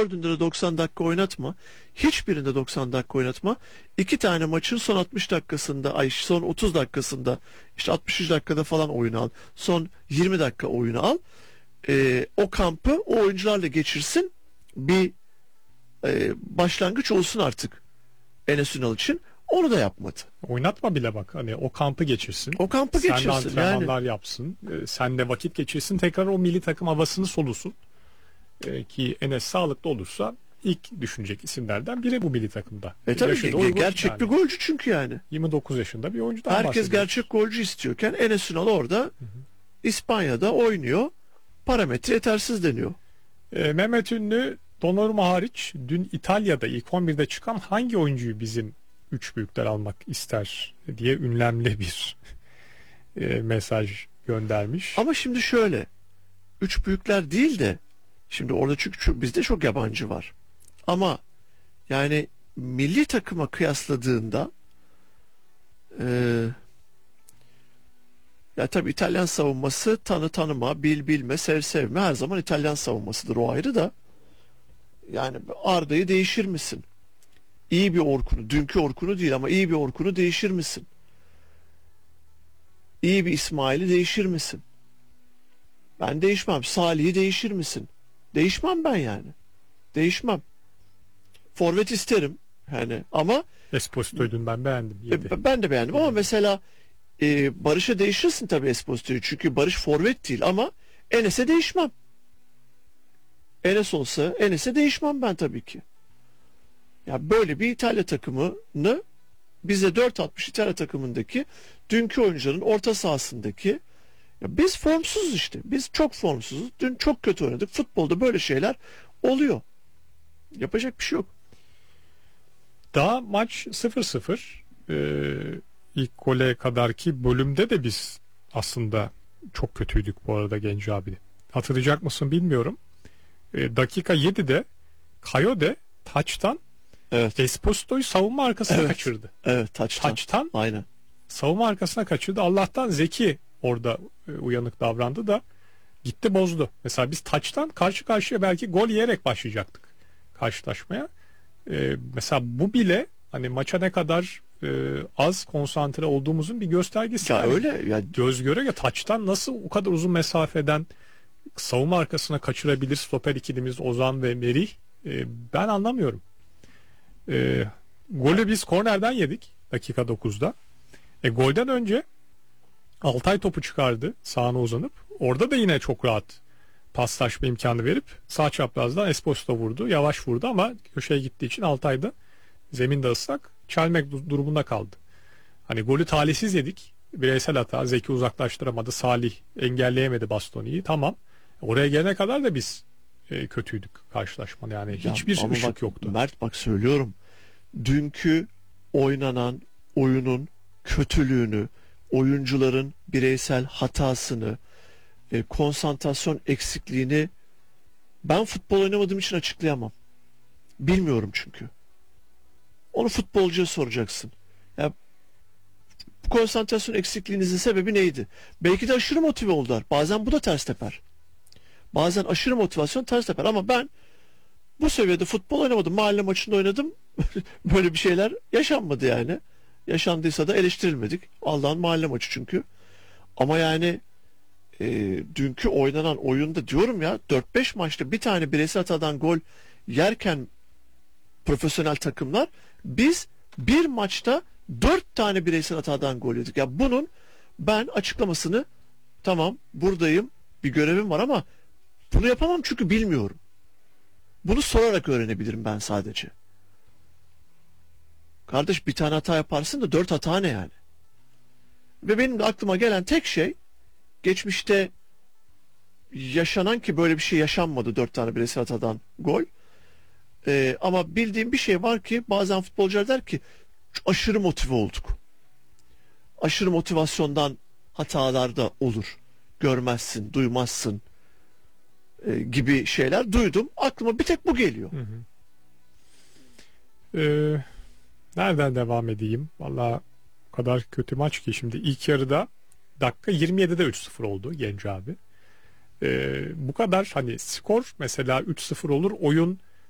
dördünde de 90 dakika oynatma. Hiçbirinde 90 dakika oynatma. 2 tane maçın son 60 dakikasında, son 30 dakikasında, işte 60. dakikada falan oyunu al. Son 20 dakika oyunu al. O kampı o oyuncularla geçirsin. Bir başlangıç olsun artık Enes Ünal için. Onu da yapmadı. Oynatma bile bak. Hani o kampı geçirsin. O kampı Sen de geçirsin. antrenmanlar yapsın. Sen de vakit geçirsin. Tekrar o milli takım havasını solusun. Ki Enes sağlıklı olursa ilk düşünecek isimlerden biri bu milli takımda. Tabii gerçek bir golcü çünkü yani. 29 yaşında bir oyuncudan Herkes bahsediyoruz. gerçek golcü istiyorken Enes Ünal orada İspanya'da oynuyor. Parametre yetersiz deniyor. Mehmet Ünlü Donnarumma hariç dün İtalya'da ilk 11'de çıkan hangi oyuncuyu bizim üç büyükler almak ister diye ünlemli bir mesaj göndermiş. Ama şimdi şöyle, üç büyükler değil de şimdi orada çünkü bizde çok yabancı var. Ama yani milli takıma kıyasladığında ya tabii İtalyan savunması tanı tanıma, bil bilme, sev sevme her zaman İtalyan savunmasıdır, o ayrı da. Yani Arda'yı değişir misin? İyi bir Orkun'u, dünkü Orkun'u değil ama iyi bir Orkun'u değişir misin? İyi bir İsmail'i değişir misin? Ben değişmem. Salih'i değişir misin? Değişmem ben yani. Değişmem. Forvet isterim yani ama Esposito'yu dün ben beğendim. ben de beğendim ama mesela Barış'a değişirsin tabii Esposito'yu. Çünkü Barış forvet değil ama Enes'e değişmem. Enes olsa Enes'e değişmem ben tabii ki. Ya böyle bir İtalya takımını bize 4.60 İtalya takımındaki dünkü oyuncuların orta sahasındaki, ya biz formsuzuz işte. Biz çok formsuzuz. Dün çok kötü oynadık. Futbolda böyle şeyler oluyor. Yapacak bir şey yok. Daha maç 0-0. İlk gole kadarki bölümde de biz aslında çok kötüydük bu arada Genco abi. Hatırlayacak mısın bilmiyorum. Dakika 7'de Kayode taçtan Esposito'yu savunma arkasına kaçırdı. Evet, taçtan. Aynen. Savunma arkasına kaçırdı. Allah'tan Zeki orada uyanık davrandı da gitti bozdu. Mesela biz taçtan karşı karşıya belki gol yiyerek başlayacaktık karşılaşmaya. Mesela bu bile hani maça ne kadar az konsantre olduğumuzun bir göstergesi. Ya yani. öyle ya, Göz göre ya taçtan nasıl o kadar uzun mesafeden savunma arkasına kaçırabilir stoper ikilimiz Ozan ve Merih, ben anlamıyorum. Golü biz kornerden yedik dakika 9'da. Golden önce Altay topu çıkardı sağına uzanıp. Orada da yine çok rahat paslaşma imkanı verip sağ çaprazdan Esposito vurdu. Yavaş vurdu ama köşeye gittiği için Altay'da zeminde ıslak çelmek durumunda kaldı. Hani golü talihsiz yedik. Bireysel hata. Zeki uzaklaştıramadı. Salih engelleyemedi Bastoni'yi. Tamam. Oraya gelene kadar da biz kötüydük karşılaşmada. Yani hiçbir ışık yoktu. Mert bak söylüyorum. Dünkü oynanan oyunun kötülüğünü, oyuncuların bireysel hatasını, konsantrasyon eksikliğini ben futbol oynamadığım için açıklayamam. Bilmiyorum çünkü. Onu futbolcuya soracaksın. Ya, bu konsantrasyon eksikliğinizin sebebi neydi? Belki de aşırı motive oldular. Bazen bu da ters teper. Bazen aşırı motivasyon ters teper ama ben bu seviyede futbol oynamadım. Mahalle maçında oynadım. Böyle bir şeyler yaşanmadı yani. Yaşandıysa da eleştirilmedik. Allah'ın mahalle maçı çünkü. Ama yani dünkü oynanan oyunda diyorum ya 4-5 maçta bir tane bireysel hatadan gol yerken profesyonel takımlar, biz bir maçta 4 tane bireysel hatadan gol yedik. Ya bunun ben açıklamasını, tamam buradayım bir görevim var ama bunu yapamam çünkü bilmiyorum. Bunu sorarak öğrenebilirim ben sadece. Kardeş bir tane hata yaparsın da 4 hata ne yani? Ve benim de aklıma gelen tek şey, geçmişte yaşanan, ki böyle bir şey yaşanmadı 4 tane bireysel hatadan gol. Ama bildiğim bir şey var ki bazen futbolcular der ki aşırı motive olduk. Aşırı motivasyondan hatalar da olur. Görmezsin, duymazsın gibi şeyler duydum. Aklıma bir tek bu geliyor. Nereden devam edeyim? Vallahi o kadar kötü maç ki şimdi ilk yarıda dakika 27'de 3-0 oldu Genco abi. Bu kadar hani skor mesela 3-0 olur, oyun